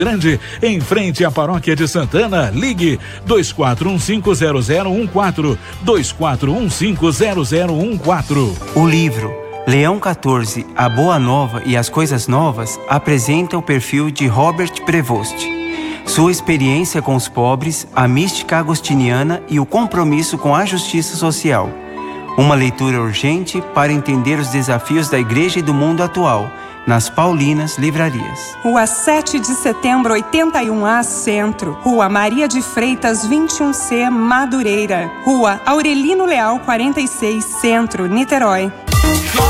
Grande, em frente à Paróquia de Santana, ligue 24150014, 24150014. O livro Leão 14, A Boa Nova e as Coisas Novas apresenta o perfil de Robert Prevost. Sua experiência com os pobres, a mística agostiniana e o compromisso com a justiça social. Uma leitura urgente para entender os desafios da igreja e do mundo atual, nas Paulinas Livrarias. Rua 7 de Setembro, 81A, Centro. Rua Maria de Freitas, 21C, Madureira. Rua Aurelino Leal, 46, Centro, Niterói.